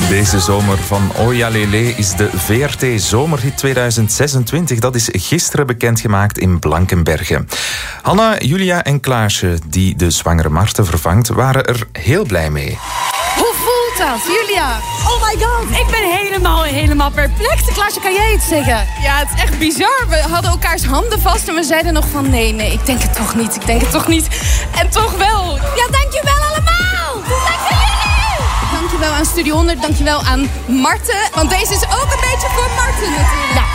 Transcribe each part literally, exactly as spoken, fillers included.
Deze zomer van Oya Lele is de V R T Zomerhit tweeduizend zesentwintig. Dat is gisteren bekendgemaakt in Blankenberge. Hanna, Julia en Klaasje, die de zwangere Marten vervangt, waren er heel blij mee. Hoe voelt dat, Julia? Oh my god, ik ben helemaal, helemaal perplex. Klaasje, kan jij iets zeggen? Ja, het is echt bizar. We hadden elkaars handen vast en we zeiden nog van nee, nee, ik denk het toch niet, ik denk het toch niet. En toch wel. Ja, dankjewel allemaal. Dank jullie. Dankjewel aan Studio honderd, dankjewel aan Marten. Want deze is ook een beetje voor Marten natuurlijk. Ja.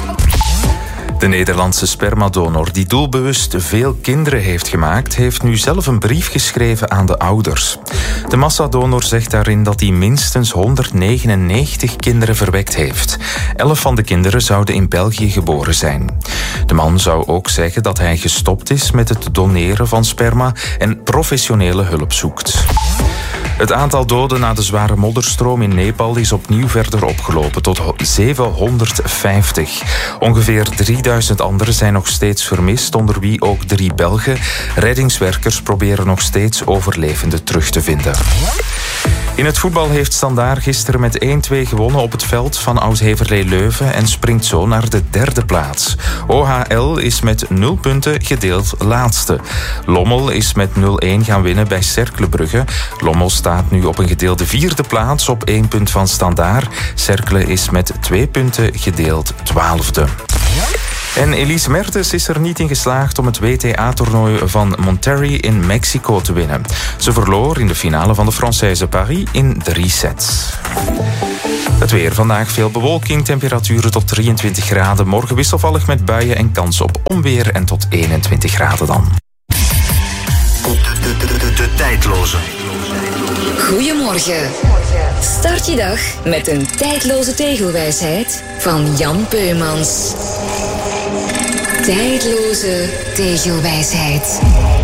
De Nederlandse spermadonor, die doelbewust veel kinderen heeft gemaakt, heeft nu zelf een brief geschreven aan de ouders. De massadonor zegt daarin dat hij minstens honderdnegenennegentig kinderen verwekt heeft. Elf van de kinderen zouden in België geboren zijn. De man zou ook zeggen dat hij gestopt is met het doneren van sperma en professionele hulp zoekt. Het aantal doden na de zware modderstroom in Nepal is opnieuw verder opgelopen tot zevenhonderdvijftig. Ongeveer drieduizend anderen zijn nog steeds vermist, onder wie ook drie Belgen. Reddingswerkers proberen nog steeds overlevenden terug te vinden. In het voetbal heeft Standaard gisteren met één-twee gewonnen op het veld van Oud-Heverlee Leuven en springt zo naar de derde plaats. O H L is met nul punten gedeeld laatste. Lommel is met nul-een gaan winnen bij Cercle Brugge. Lommel staat nu op een gedeelde vierde plaats op één punt van Standaard. Cercle is met twee punten gedeeld twaalfde. En Elise Mertens is er niet in geslaagd om het W T A-toernooi van Monterrey in Mexico te winnen. Ze verloor in de finale van de Française Paris in drie sets. Het weer. Vandaag veel bewolking, temperaturen tot drieëntwintig graden. Morgen wisselvallig met buien en kans op onweer en tot eenentwintig graden dan. De, de, de, de, de tijdloze. Goedemorgen. Start je dag met een tijdloze tegelwijsheid van Jan Peumans. Tijdloze tegelwijsheid.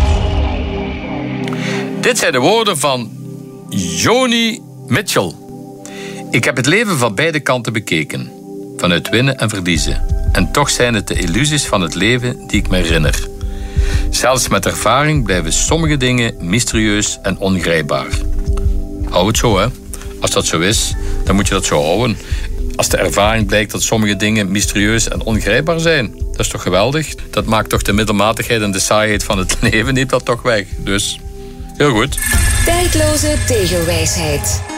Dit zijn de woorden van Joni Mitchell. Ik heb het leven van beide kanten bekeken. Vanuit winnen en verliezen. En toch zijn het de illusies van het leven die ik me herinner. Zelfs met ervaring blijven sommige dingen mysterieus en ongrijpbaar. Hou het zo, hè. Als dat zo is, dan moet je dat zo houden. Als de ervaring blijkt dat sommige dingen mysterieus en ongrijpbaar zijn, dat is toch geweldig? Dat maakt toch de middelmatigheid en de saaiheid van het leven, neemt dat toch weg. Dus, heel goed. Tijdloze tegelwijsheid.